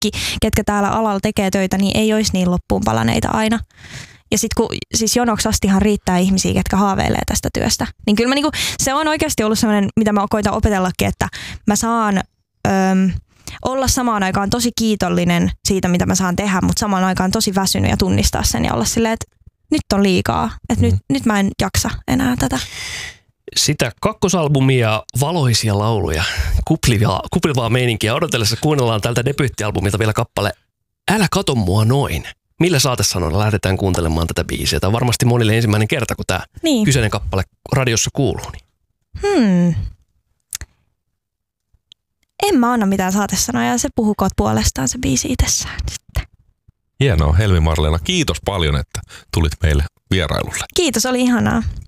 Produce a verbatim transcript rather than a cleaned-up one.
kaikki, ketkä täällä alalla tekee töitä, niin ei olisi niin loppuun palaneita aina. Ja sitten kun siis jonoksi astihan riittää ihmisiä, ketkä haaveilee tästä työstä. Niin kyllä mä niinku, se on oikeasti ollut sellainen, mitä mä koitan opetellakin, että mä saan öm, olla samaan aikaan tosi kiitollinen siitä, mitä mä saan tehdä, mutta samaan aikaan tosi väsynyt ja tunnistaa sen ja olla silleen, että nyt on liikaa, että mm. nyt, nyt mä en jaksa enää tätä. Sitä kakkosalbumia, valoisia lauluja, kuplivaa, kuplivaa meininkiä odotellessa kuunnellaan tältä debyyttialbumilta vielä kappale Älä kato mua noin. Millä saatesanoilla lähdetään kuuntelemaan tätä biisiä? Tämä on varmasti monille ensimmäinen kerta, kun tämä niin. kyseinen kappale radiossa kuuluu. Niin. Hmm. En mä anna mitään saatesanoja, se puhukoot puolestaan se biisi itsessään sitten. Hienoa, Helmi Marleena. Kiitos paljon, että tulit meille vierailulle. Kiitos, oli ihanaa.